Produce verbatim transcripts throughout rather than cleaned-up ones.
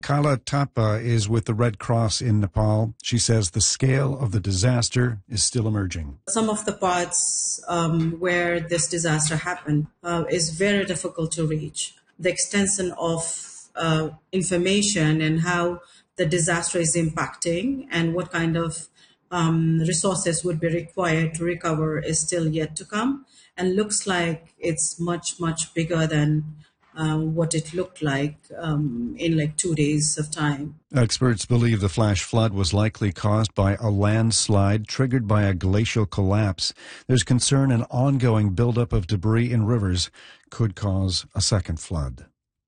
Kala Thapa is with the Red Cross in Nepal. She says the scale of the disaster is still emerging. Some of the parts um, where this disaster happened uh, is very difficult to reach. The extension of uh, information and how the disaster is impacting and what kind of um, resources would be required to recover is still yet to come, and looks like it's much, much bigger than Um, what it looked like um, in like two days of time. Experts believe the flash flood was likely caused by a landslide triggered by a glacial collapse. There's concern an ongoing buildup of debris in rivers could cause a second flood.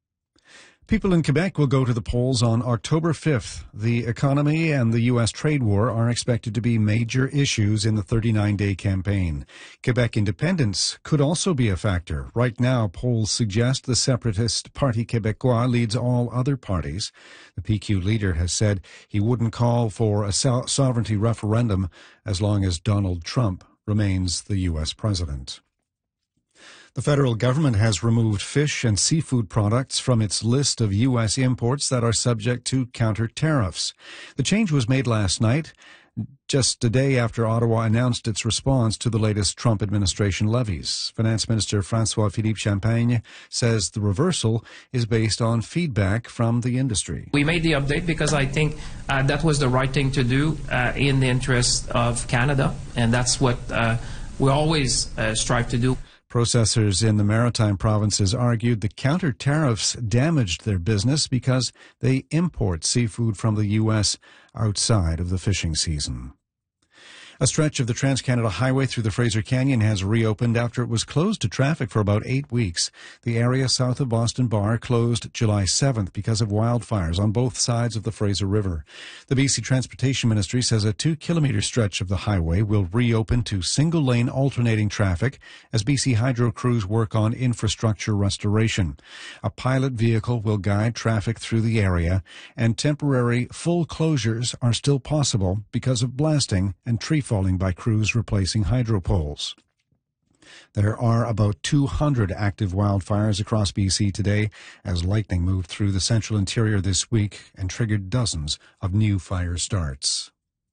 People in Quebec will go to the polls on October fifth. The economy and the U S trade war are expected to be major issues in the thirty-nine day campaign. Quebec independence could also be a factor. Right now, polls suggest the separatist Parti Québécois leads all other parties. The P Q leader has said he wouldn't call for a so- sovereignty referendum as long as Donald Trump remains the U S president. The federal government has removed fish and seafood products from its list of U S imports that are subject to counter tariffs. The change was made last night, just a day after Ottawa announced its response to the latest Trump administration levies. Finance Minister François-Philippe Champagne says the reversal is based on feedback from the industry. We made the update because I think uh, that was the right thing to do uh, in the interest of Canada, and that's what uh, we always uh, strive to do. Processors in the maritime provinces argued the counter tariffs damaged their business because they import seafood from the U S outside of the fishing season. A stretch of the Trans-Canada Highway through the Fraser Canyon has reopened after it was closed to traffic for about eight weeks. The area south of Boston Bar closed July seventh because of wildfires on both sides of the Fraser River. The B C Transportation Ministry says a two-kilometre stretch of the highway will reopen to single-lane alternating traffic as B C Hydro crews work on infrastructure restoration. A pilot vehicle will guide traffic through the area, and temporary full closures are still possible because of blasting and tree falling by crews replacing hydro poles. There are about two hundred active wildfires across B C today as lightning moved through the central interior this week and triggered dozens of new fire starts.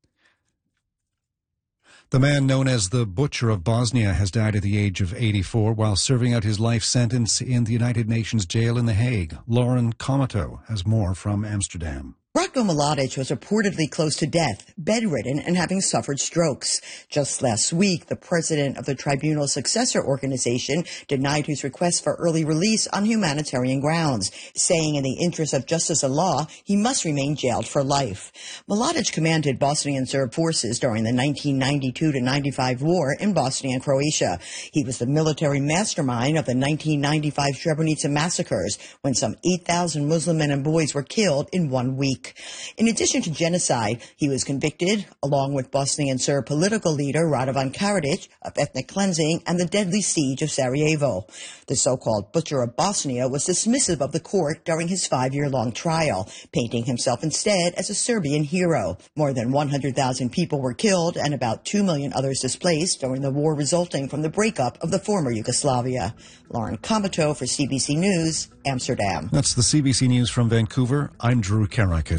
The man known as the Butcher of Bosnia has died at the age of eighty-four while serving out his life sentence in the United Nations jail in The Hague. Lauren Comato has more from Amsterdam. Ratko Mladic was reportedly close to death, bedridden, and having suffered strokes. Just last week, the president of the tribunal's successor organization denied his request for early release on humanitarian grounds, saying in the interest of justice and law, he must remain jailed for life. Mladic commanded Bosnian Serb forces during the nineteen ninety-two to ninety-five war in Bosnia and Croatia. He was the military mastermind of the nineteen ninety-five Srebrenica massacres, when some eight thousand Muslim men and boys were killed in one week. In addition to genocide, he was convicted, along with Bosnian Serb political leader Radovan Karadzic, of ethnic cleansing and the deadly siege of Sarajevo. The so-called Butcher of Bosnia was dismissive of the court during his five-year-long trial, painting himself instead as a Serbian hero. More than one hundred thousand people were killed and about two million others displaced during the war resulting from the breakup of the former Yugoslavia. Lauren Comato for C B C News, Amsterdam. That's the C B C News from Vancouver. I'm Drew Karakis.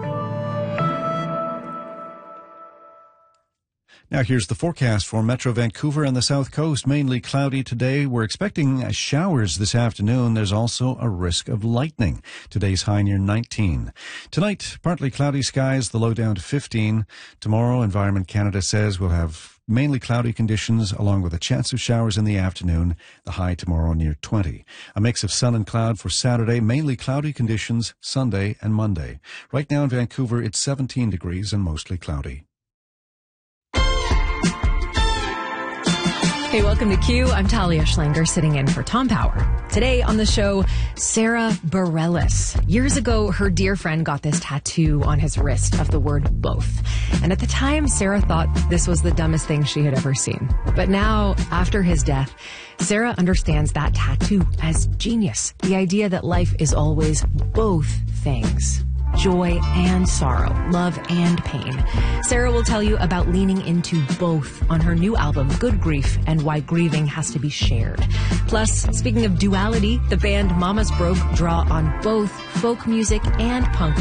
Now here's the forecast for Metro Vancouver and the South Coast. Mainly cloudy today. We're expecting showers this afternoon. There's also a risk of lightning. Today's high near nineteen. Tonight, partly cloudy skies, the low down to fifteen. Tomorrow, Environment Canada says we'll have mainly cloudy conditions along with a chance of showers in the afternoon. The high tomorrow near twenty. A mix of sun and cloud for Saturday. Mainly cloudy conditions Sunday and Monday. Right now in Vancouver, it's seventeen degrees and mostly cloudy. Hey, welcome to Q. I'm Talia Schlanger, sitting in for Tom Power. Today on the show, Sarah Bareilles. Years ago, her dear friend got this tattoo on his wrist of the word both. And at the time, Sarah thought this was the dumbest thing she had ever seen. But now, after his death, Sarah understands that tattoo as genius. The idea that life is always both things. joy and sorrow, love and pain. Sarah will tell you about leaning into both on her new album, Good Grief, and why grieving has to be shared. Plus, speaking of duality, the band Mamas Broke draw on both folk music and punk